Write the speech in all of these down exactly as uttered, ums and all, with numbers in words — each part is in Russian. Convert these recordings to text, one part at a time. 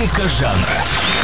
Классика жанра.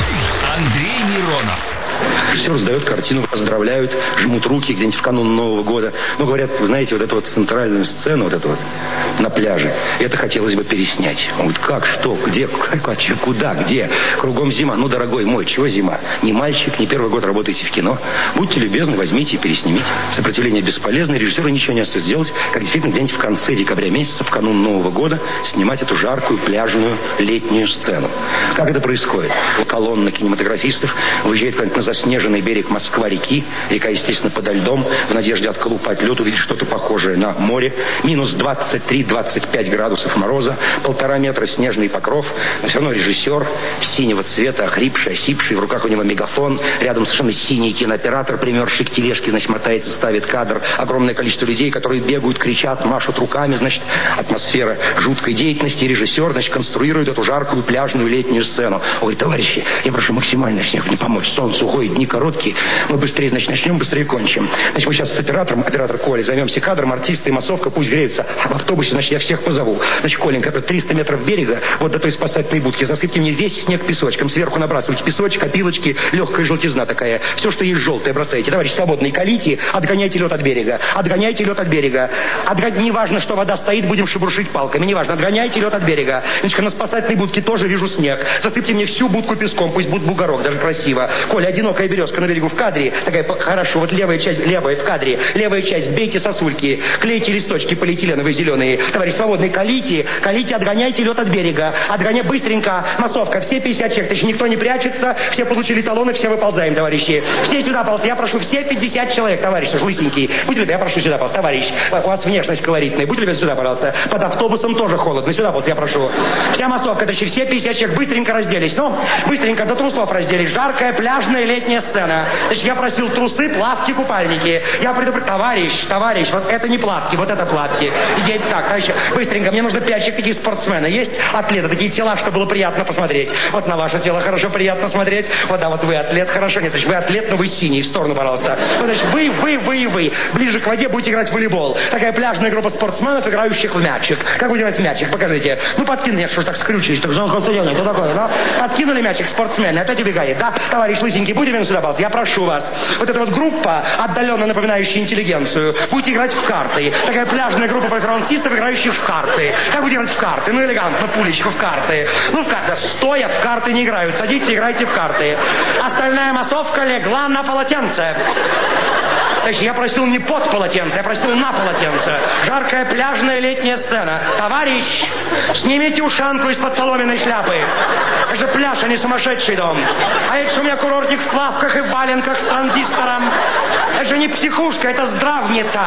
Андрей Миронов. Режиссер сдает картину, поздравляют, жмут руки где-нибудь в канун Нового года. Ну, говорят, вы знаете, вот эту вот центральную сцену, вот эту вот на пляже, это хотелось бы переснять. Он говорит, как, что, где, как, куда, где? Кругом зима. Ну, дорогой мой, чего зима? Не мальчик, не первый год работаете в кино. Будьте любезны, возьмите и переснимите. Сопротивление бесполезно, режиссеру ничего не остается сделать, как действительно где-нибудь в конце декабря месяца, в канун Нового года, снимать эту жаркую, пляжную, летнюю сцену. Как это происходит? Колонна кинематографистов выезжает куда-нибудь на заснеженный берег Москва-реки. Река, естественно, подо льдом, в надежде отколупать лед, увидеть что-то похожее на море. Минус двадцать три — двадцать пять градусов мороза, полтора метра снежный покров. Но все равно режиссер синего цвета, охрипший, осипший, в руках у него мегафон. Рядом совершенно синий кинооператор, примерзший к тележке, значит, мотается, ставит кадр. Огромное количество людей, которые бегают, кричат, машут руками, значит, атмосфера жуткой деятельности. Режиссер, значит, конструирует эту жаркую, пляжную, летнюю сцену. Он говорит, товарищи, я прошу максимально снег не помочь. Солнце уходит, дни короткие. Мы быстрее, значит, начнем, быстрее кончим. Значит, мы сейчас с оператором, оператор Коля, займемся кадром, артисты и массовка пусть греются. А в автобусе, значит, я всех позову. Значит, Коленька, это триста метров берега, вот до той спасательной будки. Засыпьте мне весь снег песочком. Сверху набрасывайте песочек, опилочки, легкая желтизна такая. Все, что есть желтое, бросайте. Товарищ свободный, калите, отгоняйте лед от берега. Отгоняйте лед от берега. Отго... Неважно, что вода стоит, будем шебуршить палками. Неважно, отгоняйте лед от берега. Значит, на спасательной будке тоже вижу снег. Засыпьте мне всю будку песком, пусть будет бугорок, даже красиво. Коля, одинокая березка на берегу в кадре. Такая, хорошо, вот левая часть, левая в кадре. Левая часть, сбейте сосульки, клейте листочки полиэтиленовые зеленые. Товарищ свободный, калите, калите, отгоняйте лед от берега. Отгоняй быстренько, массовка, все пятьдесят человек, значит, никто не прячется, все получили талоны, все выползаем, товарищи. Все сюда, пожалуйста, я прошу, все пятьдесят человек, товарищ, лысенький. Будьте любезны, я прошу сюда, пожалуйста, товарищ. У вас внешность колоритная, будьте любезны, сюда, пожалуйста. Под автобусом тоже холодно, сюда, пожалуйста, я прошу. Вся массовка, значит, все пятьдесят человек, быстренько разделись. Ну, быстренько до трусов разделись. Жаркая, пляжная, летняя сцена. Значит, я просил трусы, плавки, купальники. Я предупреждаю, товарищ, товарищ, вот это не плавки, вот это плавки. Идите так, товарищ, быстренько, мне нужно пять человек, такие спортсмены. Есть атлеты, такие тела, чтобы было приятно посмотреть. Вот на ваше тело хорошо, приятно смотреть. Вот, да, вот вы атлет, хорошо. Нет, значит, вы атлет, но вы синий, в сторону, пожалуйста. Вот, значит, вы, вы, вы, вы. Ближе к воде будете играть в волейбол. Такая пляжная группа спортсменов, играющих в мячик. Как будете играть в мячик? Покажите. Ну, подкинули, что ж так скрючились, так жалко, что такое, да? Подкинули мячик спортсмены, опять убегает, да? Товарищ лысенький, будете меня сюда, пожалуйста? Я прошу вас. Вот эта вот группа, отдаленно напоминающая интеллигенцию, будете играть в карты. Такая пляжная группа перформансистов, играющих в карты. Как будете играть в карты? Ну, элегантно, пулечку в карты. Ну, в карты. Стоя в карты не играют. Садитесь, играйте в карты. Остальная массовка легла на полотенце. Значит, я просил не под полотенце, я просил на полотенце. Жаркая пляжная летняя сцена. Товарищ, снимите ушанку из-под соломенной шляпы. Это же пляж, а не сумасшедший дом. А это же у меня курортник в плавках и в валенках с транзистором. Это же не психушка, это здравница.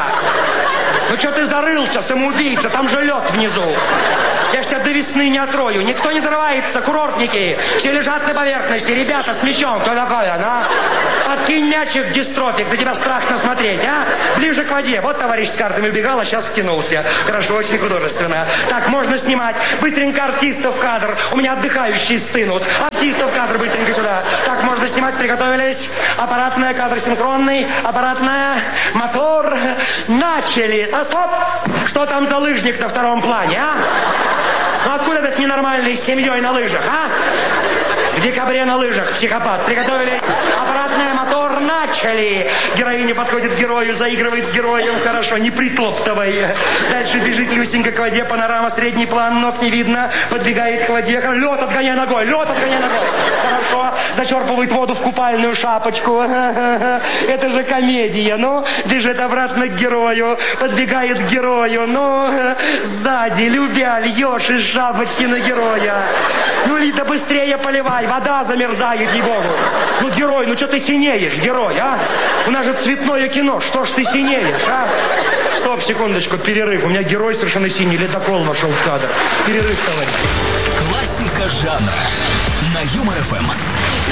Ну что ты зарылся, самоубийца, там же лед внизу. Я ж тебя до весны не отрою. Никто не зарывается, курортники. Все лежат на поверхности. Ребята с мячом. Кто такое, а? Подкинь мячик, дистрофик. На тебя страшно смотреть, а? Ближе к воде. Вот товарищ с картами убегал, а сейчас втянулся. Хорошо, очень художественно. Так, можно снимать. Быстренько артистов в кадр. У меня отдыхающие стынут. Артистов в кадр быстренько сюда. Так, можно снимать. Приготовились. Аппаратная, кадр синхронный. Аппаратная. Мотор. Начали. А, стоп! Что там за лыжник на втором плане, а? Ну откуда этот ненормальный с семьей на лыжах, а? В декабре на лыжах, психопат. Приготовились. Аппаратная, мотор, начали. Героиня подходит к герою, заигрывает с героем. Хорошо, не притоптывай. Дальше бежит Люсенька к воде, панорама, средний план, ног не видно. Подбегает к воде. Лед отгоняй ногой, лед отгоняй ногой. Хорошо. Зачерпывает воду в купальную шапочку. Это же комедия. Ну, бежит обратно к герою. Подбегает к герою. Ну, сзади, любя, льешь из шапочки на героя. Ну, Лида, быстрее поливай. Вода замерзает, ей-богу. Ну, герой, ну что ты синеешь, герой, а? У нас же цветное кино, что ж ты синеешь, а? Стоп, секундочку, перерыв. У меня герой совершенно синий, ледокол вошел в кадр. Перерыв, товарищ. Классика жанра на Юмор ФМ.